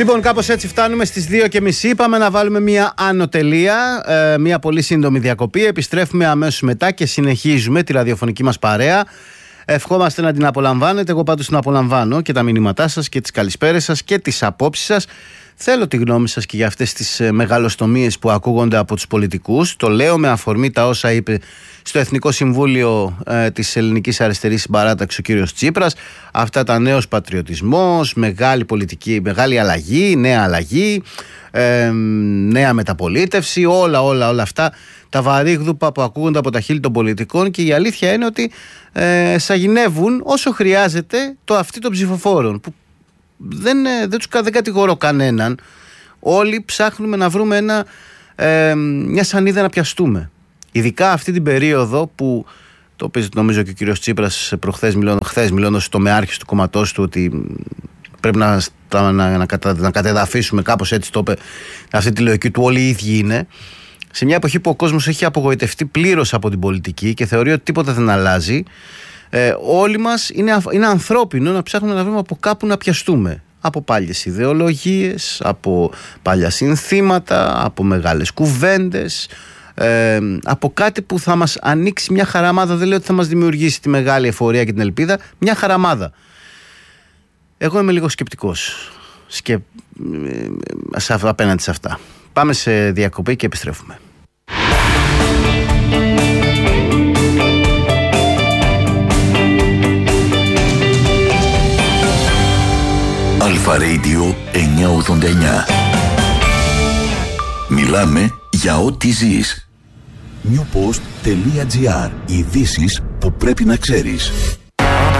Λοιπόν, κάπως έτσι φτάνουμε στις 2:30. Είπαμε να βάλουμε μια ανωτελεία, μια πολύ σύντομη διακοπή. Επιστρέφουμε αμέσως μετά και συνεχίζουμε τη ραδιοφωνική μας παρέα. Ευχόμαστε να την απολαμβάνετε. Εγώ πάντως την απολαμβάνω και τα μηνύματά σας και τις καλησπέρες σας και τις απόψεις σας. Θέλω τη γνώμη σας και για αυτές τις μεγαλοστομίες που ακούγονται από τους πολιτικούς. Το λέω με αφορμή τα όσα είπε στο Εθνικό Συμβούλιο της Ελληνικής Αριστερής Συμπαράταξης ο κύριος Τσίπρας. Αυτά τα νέος πατριωτισμός, μεγάλη πολιτική, μεγάλη αλλαγή, νέα αλλαγή, νέα μεταπολίτευση, όλα αυτά τα βαρύγδουπα που ακούγονται από τα χείλη των πολιτικών, και η αλήθεια είναι ότι σαγηνεύουν όσο χρειάζεται το αυτί των ψηφοφόρων, που δεν κατηγορώ κανέναν. Όλοι ψάχνουμε να βρούμε μια σανίδα να πιαστούμε. Ειδικά αυτή την περίοδο που το οποίο νομίζω και ο κύριος Τσίπρας χθες μιλώντας στο μεάρχης του κομματός του, ότι πρέπει να κατεδαφίσουμε, κάπως έτσι το είπε, αυτή τη λογική του όλοι οι ίδιοι είναι. Σε μια εποχή που ο κόσμος έχει απογοητευτεί πλήρως από την πολιτική και θεωρεί ότι τίποτα δεν αλλάζει, όλοι μας είναι ανθρώπινο να ψάχνουμε να βρούμε από κάπου να πιαστούμε. Από παλιές ιδεολογίες, από παλιά συνθήματα, από μεγάλες κουβέντες, από κάτι που θα μας ανοίξει μια χαραμάδα. Δεν λέω ότι θα μας δημιουργήσει τη μεγάλη εφορία και την ελπίδα, μια χαραμάδα. Εγώ είμαι λίγο σκεπτικός απέναντι σε αυτά. Πάμε σε διακοπή και επιστρέφουμε. Αλφα Radio 989. Μιλάμε για ό,τι ζεις. Newpost.gr. Ειδήσεις που πρέπει να ξέρεις.